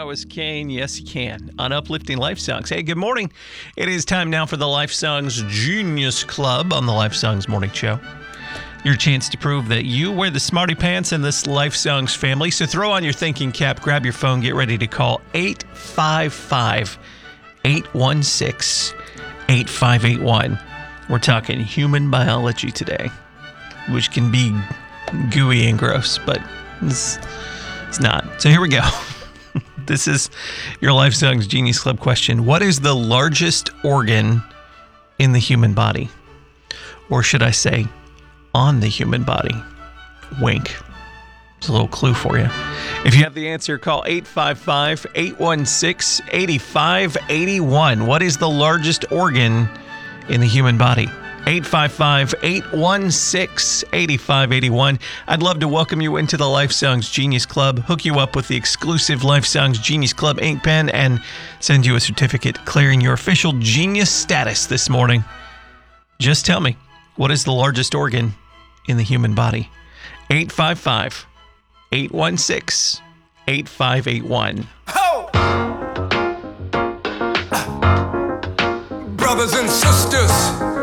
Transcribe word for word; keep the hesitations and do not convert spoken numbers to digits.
was Kane. Yes, you can. On Uplifting Life Songs. Hey, good morning. It is time now for the Life Songs Genius Club on the Life Songs Morning Show. Your chance to prove that you wear the smarty pants in this Life Songs family. So throw on your thinking cap, grab your phone, get ready to call eight five five, eight one six, eight five eight one. We're talking human biology today, which can be gooey and gross, but it's, it's not. So here we go. This is your Life Songs Genius Club question. What is the largest organ in the human body? Or should I say, on the human body? Wink. It's a little clue for you. If you have the answer, call eight five five, eight one six, eight five eight one. What is the largest organ in the human body? eight five five, eight one six, eight five eight one. I'd love to welcome you into the Life Songs Genius Club, hook you up with the exclusive Life Songs Genius Club ink pen, and send you a certificate clearing your official genius status this morning. Just tell me, what is the largest organ in the human body? eight five five, eight one six, eight five eight one. Ho! Brothers and sisters,